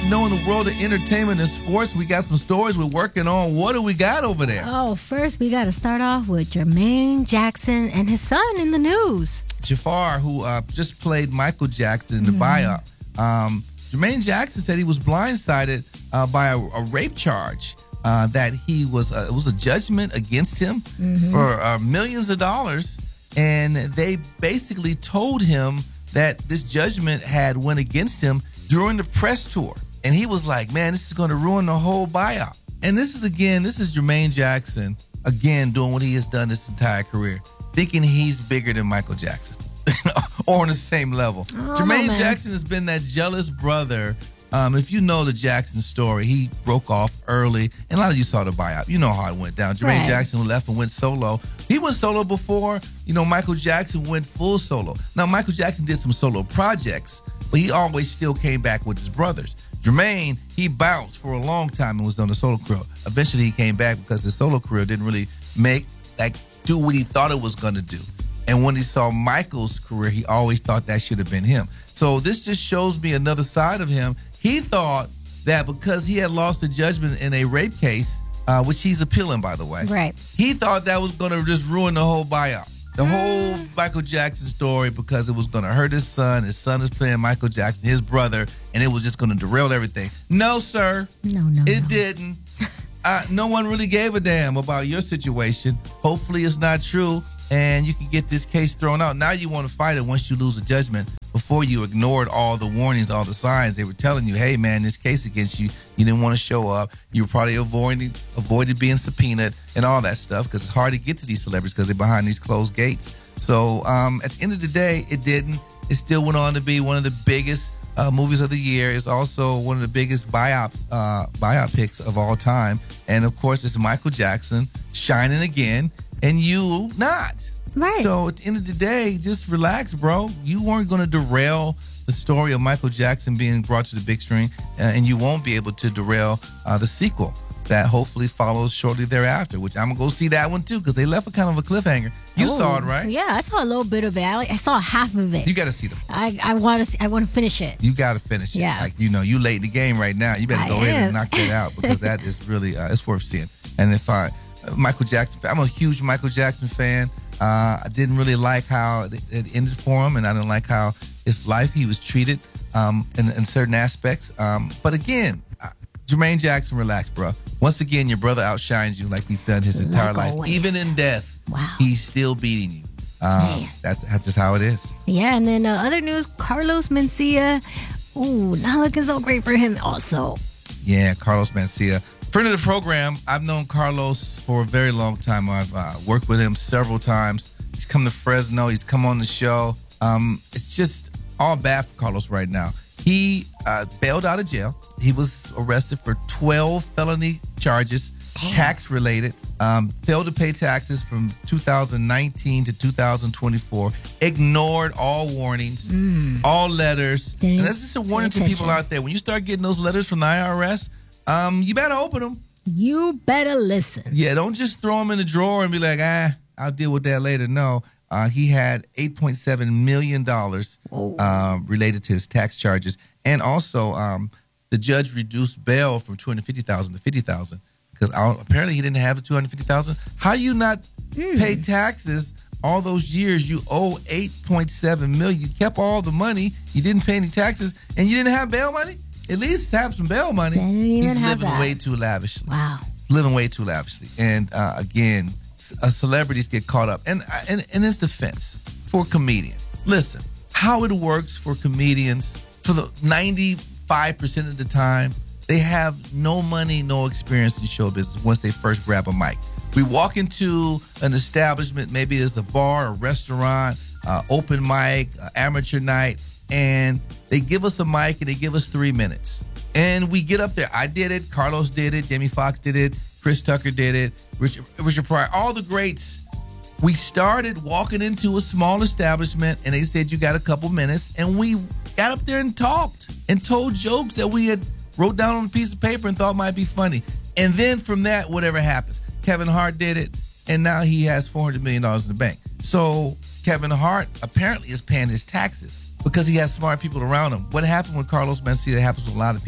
to know in the world of entertainment and sports? We got some stories we're working on. What do we got over there? Oh, first we got to start off with Jermaine Jackson and his son in the news. Jafar, who just played Michael Jackson in the biop. Jermaine Jackson said he was blindsided by a rape charge. That he was, it was a judgment against him for millions of dollars. And they basically told him that this judgment had went against him during the press tour. And he was like, man, this is going to ruin the whole buyout. And this is Jermaine Jackson, again, doing what he has done his entire career, thinking he's bigger than Michael Jackson or on the same level. Jermaine Jackson has been that jealous brother. If you know the Jackson story, he broke off early, and a lot of you saw the buyout. You know how it went down. Jermaine Jackson left and went solo. He went solo before, Michael Jackson went full solo. Now, Michael Jackson did some solo projects, but he always still came back with his brothers. Jermaine, he bounced for a long time and was on the solo career. Eventually, he came back because his solo career didn't really do what he thought it was going to do. And when he saw Michael's career, he always thought that should have been him. So this just shows me another side of him. He thought that because he had lost a judgment in a rape case, which he's appealing, by the way. Right. He thought that was going to just ruin the whole buyout. The whole Michael Jackson story, because it was going to hurt his son. His son is playing Michael Jackson, his brother, and it was just going to derail everything. No, sir. No. It didn't. No one really gave a damn about your situation. Hopefully it's not true, and you can get this case thrown out. Now you want to fight it once you lose a judgment. Before you ignored all the warnings, all the signs. They were telling you, hey, man, this case against you, you didn't want to show up. You were probably avoided being subpoenaed and all that stuff, because it's hard to get to these celebrities because they're behind these closed gates. So at the end of the day, it didn't. It still went on to be one of the biggest movies of the year. It's also one of the biggest biopics of all time. And, of course, it's Michael Jackson shining again, and you not. Right. So at the end of the day, just relax, bro. You weren't going to derail the story of Michael Jackson being brought to the big screen, and you won't be able to derail the sequel that hopefully follows shortly thereafter, which I'm going to go see that one too, because they left a kind of a cliffhanger. You saw it, right? Yeah, I saw a little bit of it. I saw half of it. You got to see them. I want to finish it. You got to finish it. Yeah. Like, you late in the game right now. You better go ahead and knock that out, because that is really, it's worth seeing. And if Michael Jackson, I'm a huge Michael Jackson fan. I didn't really like how it ended for him, and I didn't like how his life he was treated in certain aspects. But again, Jermaine Jackson, relax, bro. Once again, your brother outshines you like he's done his entire life. Always. Even in death, he's still beating you. That's just how it is. Yeah, and then other news, Carlos Mencia. Ooh, not looking so great for him also. Yeah, Carlos Mencia. Friend of the program. I've known Carlos for a very long time. I've worked with him several times. He's come to Fresno. He's come on the show. It's just all bad for Carlos right now. He bailed out of jail. He was arrested for 12 felony charges, tax-related. Failed to pay taxes from 2019 to 2024. Ignored all warnings, all letters. And that's just a warning to people out there. When you start getting those letters from the IRS, you better open them. You better listen. Yeah, don't just throw them in the drawer and be like, I'll deal with that later. No, he had $8.7 million related to his tax charges. And also, the judge reduced bail from $250,000 to $50,000 because apparently he didn't have the $250,000. How you not pay taxes all those years? You owe $8.7 million. You kept all the money. You didn't pay any taxes, and you didn't have bail money? At least have some bail money. He's living way too lavishly. Wow. Living way too lavishly. And again, celebrities get caught up. And in his defense, for a comedian, listen, how it works for comedians, for the 95% of the time, they have no money, no experience in show business once they first grab a mic. We walk into an establishment, maybe it's a bar, a restaurant, open mic, amateur night, and they give us a mic and they give us 3 minutes. And we get up there. I did it. Carlos did it. Jamie Foxx did it. Chris Tucker did it. Richard Pryor. All the greats. We started walking into a small establishment and they said, you got a couple minutes. And we got up there and talked and told jokes that we had wrote down on a piece of paper and thought might be funny. And then from that, whatever happens. Kevin Hart did it. And now he has $400 million in the bank. So Kevin Hart apparently is paying his taxes because he has smart people around him. What happened with Carlos Mencia happens with a lot of people.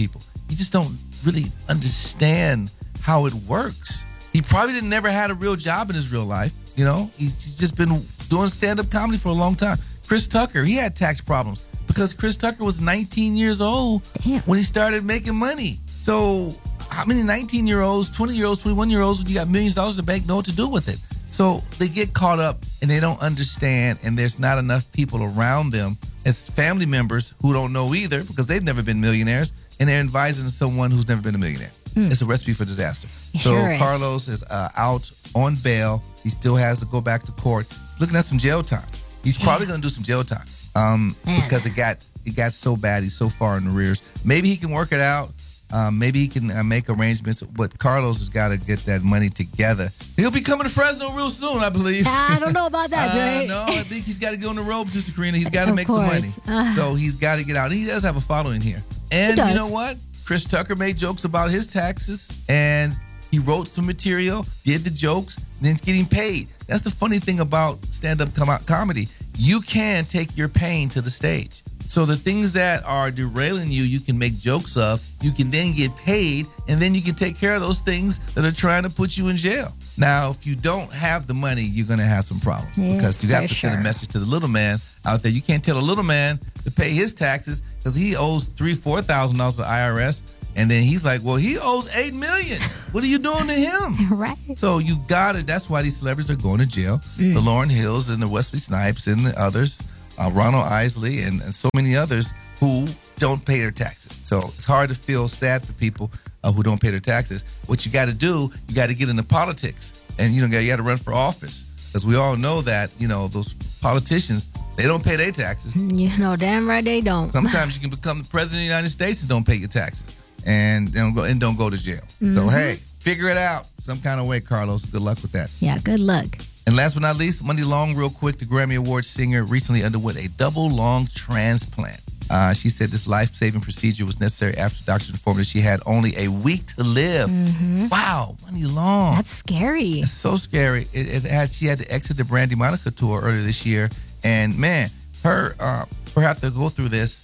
you just don't really understand how it works. He probably never had a real job in his real life. He's just been doing stand-up comedy for a long time. Chris Tucker, he had tax problems because Chris Tucker was 19 years old when he started making money. So how many 19-year-olds, 20-year-olds, 21-year-olds, when you got millions of dollars in the bank, know what to do with it? So they get caught up and they don't understand, and there's not enough people around them as family members who don't know either because they've never been millionaires, and they're advising someone who's never been a millionaire. It's a recipe for disaster. Carlos is out on bail. He still has to go back to court. He's looking at some jail time. He's probably going to do some jail time because it got so bad. He's so far in the rears. Maybe he can work it out. Maybe he can make arrangements, but Carlos has got to get that money together. He'll be coming to Fresno real soon, I believe. I don't know about that, Dre. No, I think he's got to go on the road, Producer Karina. He's got to make some money. So he's got to get out. He does have a following here. And you know what? Chris Tucker made jokes about his taxes, and he wrote some material, did the jokes, and then he's getting paid. That's the funny thing about stand-up comedy. You can take your pain to the stage. So the things that are derailing you, you can make jokes of. You can then get paid, and then you can take care of those things that are trying to put you in jail. Now, if you don't have the money, you're going to have some problems because you got to send a message to the little man out there. You can't tell a little man to pay his taxes because he owes $3,000-$4,000 to IRS. And then he's like, well, he owes $8 million. What are you doing to him? Right. So you got it. That's why these celebrities are going to jail. The Lauryn Hills and the Wesley Snipes and the others, Ronald Isley and so many others who don't pay their taxes. So it's hard to feel sad for people who don't pay their taxes. What you got to do, you got to get into politics. And, you got to run for office. Because we all know that, those politicians, they don't pay their taxes. Damn right they don't. Sometimes you can become the president of the United States and don't pay your taxes. And don't go to jail. So, hey, figure it out some kind of way, Carlos. Good luck with that. Yeah, good luck. And last but not least, Money Long, real quick, the Grammy Award singer recently underwent a double lung transplant. She said this life-saving procedure was necessary after doctors informed her she had only a week to live. Wow, Money Long. That's scary. It's so scary. She had to exit the Brandy Monica tour earlier this year. And, man, her have to go through this,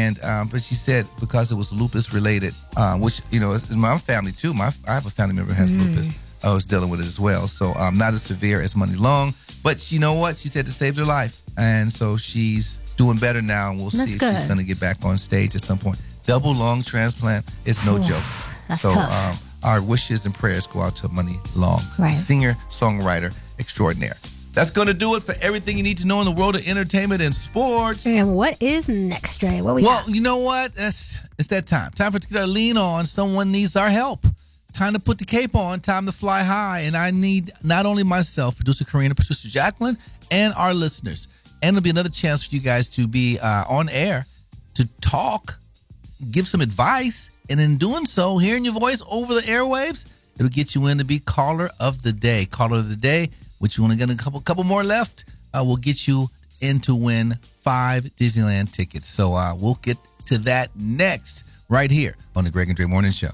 but she said because it was lupus related, which is my family too. I have a family member who has lupus. I was dealing with it as well, so not as severe as Money Long. But you know what? She said it saved her life, and so she's doing better now. And we'll see if she's going to get back on stage at some point. Double lung transplant is no joke. That's so tough. Our wishes and prayers go out to Money Long, singer songwriter extraordinaire. That's going to do it for everything you need to know in the world of entertainment and sports. And what is next, Dre? What we got? Well, you know what? It's that time. Time for us to get our lean on. Someone needs our help. Time to put the cape on. Time to fly high. And I need not only myself, Producer Karina, Producer Jacqueline, and our listeners. And it'll be another chance for you guys to be on air, to talk, give some advice. And in doing so, hearing your voice over the airwaves, it'll get you in to be Caller of the Day. Caller of the Day, which you want to get a couple more left, will get you in to win 5 Disneyland tickets. So we'll get to that next, right here on the Greg and Dre Morning Show.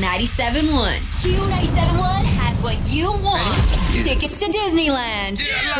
Q97.1. Q97.1 has what you want. Tickets to Disneyland.